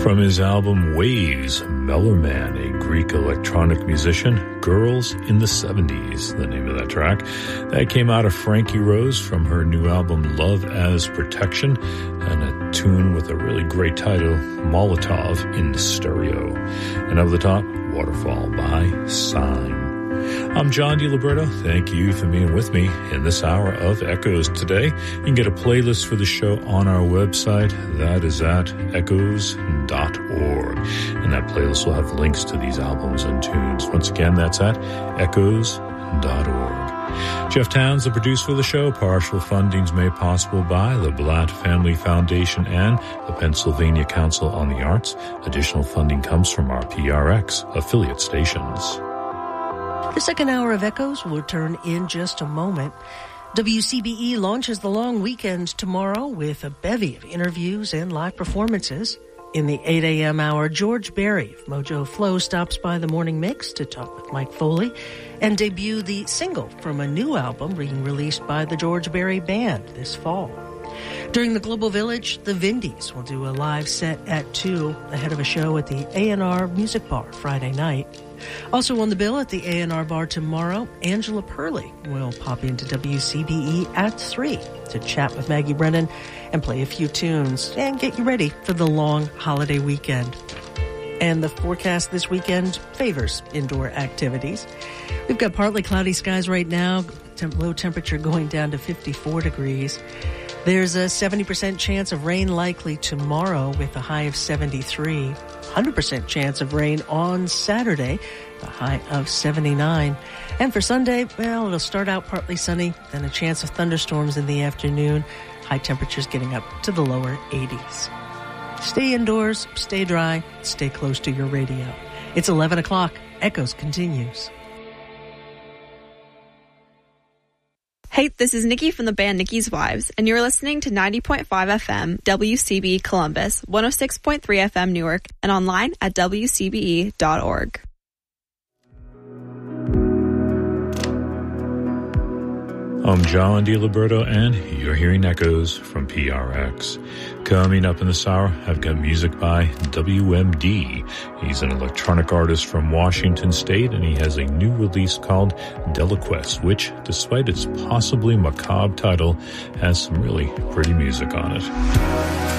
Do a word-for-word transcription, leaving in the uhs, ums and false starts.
From his album Waves, Mellerman, a Greek electronic musician, Girls in the seventies, the name of that track. That came out of Frankie Rose from her new album Love as Protection, and a tune with a really great title, Molotov in Stereo. And over the top, Waterfall by Sign. I'm John DiLiberto. Thank you for being with me in this hour of Echoes today. You can get a playlist for the show on our website. That is at echoes dot org. And that playlist will have links to these albums and tunes. Once again, that's at echoes dot org. Jeff Towns, the producer of the show. Partial funding's made possible by the Blatt Family Foundation and the Pennsylvania Council on the Arts. Additional funding comes from our P R X affiliate stations. The second hour of Echoes will return in just a moment. W C B E launches the long weekend tomorrow with a bevy of interviews and live performances. In the eight a.m. hour, George Berry of Mojo Flow stops by the morning mix to talk with Mike Foley and debut the single from a new album being released by the George Berry Band this fall. During the Global Village, the Vindies will do a live set at two ahead of a show at the A and R Music Bar Friday night. Also on the bill at the A and R Bar tomorrow, Angela Purley will pop into W C B E at three to chat with Maggie Brennan and play a few tunes and get you ready for the long holiday weekend. And the forecast this weekend favors indoor activities. We've got partly cloudy skies right now, temp- low temperature going down to fifty-four degrees. There's a seventy percent chance of rain likely tomorrow with a high of seventy-three. one hundred percent chance of rain on Saturday, the high of seventy-nine. And for Sunday, well, it'll start out partly sunny, then a chance of thunderstorms in the afternoon. High temperatures getting up to the lower eighties. Stay indoors, stay dry, stay close to your radio. It's eleven o'clock. Echoes continues. Hey, this is Nikki from the band Nikki's Wives, and you're listening to ninety point five F M W C B E Columbus, one oh six point three F M Newark, and online at W C B E dot org. I'm John DiLiberto, and you're hearing Echoes from P R X. Coming up in this hour, I've got music by W M D. He's an electronic artist from Washington State, and he has a new release called Deliquest, which, despite its possibly macabre title, has some really pretty music on it.